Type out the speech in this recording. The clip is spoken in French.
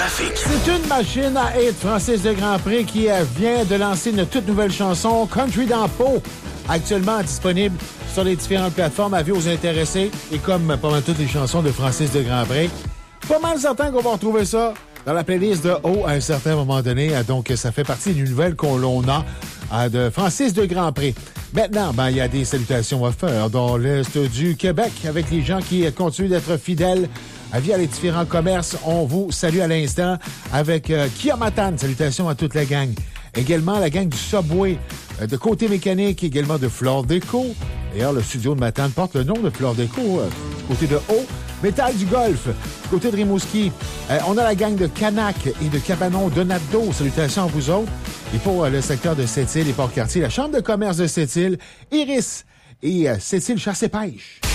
trafic. C'est une machine à hit, Francis de Grandpré, qui vient de lancer une toute nouvelle chanson, Country dans Pau, actuellement disponible sur les différentes plateformes. Avis aux intéressés, et comme pas mal toutes les chansons de Francis de Grandpré, pas mal certain qu'on va retrouver ça dans la playlist de haut à un certain moment donné. Donc, ça fait partie d'une nouvelle qu'on a de Francis de Grandpré. Maintenant, il y a des salutations à faire dans l'Est du Québec avec les gens qui continuent d'être fidèles via les différents commerces. On vous salue à l'instant avec Kia Matane. Salutations à toute la gang. Également, la gang du Subway, de Côté Mécanique, également de Flore Déco. D'ailleurs, le studio de Matane porte le nom de Flore Déco, du côté de Haut. Métal du Golf, du côté de Rimouski. On a la gang de Canac et de Cabanon Donado. Salutations à vous autres. Et pour le secteur de Sept-Îles et Port-Cartier, la Chambre de commerce de Sept-Îles, Iris et Sept-Îles Chasse et Pêche.